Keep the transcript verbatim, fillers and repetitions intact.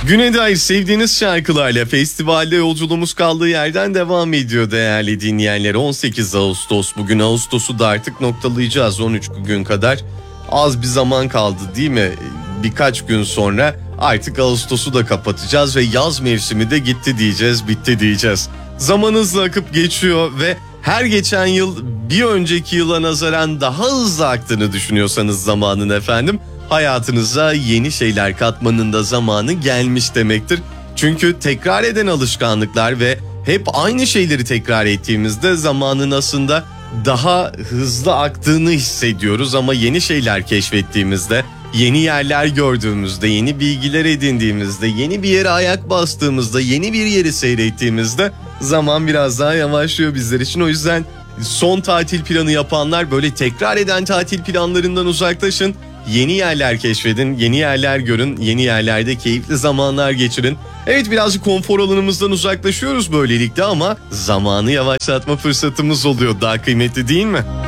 Güne dair sevdiğiniz şarkılarla festivalde yolculuğumuz kaldığı yerden devam ediyor değerli dinleyenler. on sekiz Ağustos bugün. Ağustos'u da artık noktalayacağız. on üç gün kadar az bir zaman kaldı değil mi? Birkaç gün sonra artık Ağustos'u da kapatacağız ve yaz mevsimi de gitti diyeceğiz, bitti diyeceğiz. Zaman hızla akıp geçiyor ve her geçen yıl bir önceki yıla nazaran daha hızlı aktığını düşünüyorsanız zamanın efendim, hayatınıza yeni şeyler katmanın da zamanı gelmiş demektir. Çünkü tekrar eden alışkanlıklar ve hep aynı şeyleri tekrar ettiğimizde zamanın aslında daha hızlı aktığını hissediyoruz ama yeni şeyler keşfettiğimizde, yeni yerler gördüğümüzde, yeni bilgiler edindiğimizde, yeni bir yere ayak bastığımızda, yeni bir yeri seyrettiğimizde zaman biraz daha yavaşlıyor bizler için. O yüzden son tatil planı yapanlar böyle tekrar eden tatil planlarından uzaklaşın. Yeni yerler keşfedin, yeni yerler görün, yeni yerlerde keyifli zamanlar geçirin. Evet, birazcık konfor alanımızdan uzaklaşıyoruz böylelikle ama zamanı yavaşlatma fırsatımız oluyor. Daha kıymetli değil mi?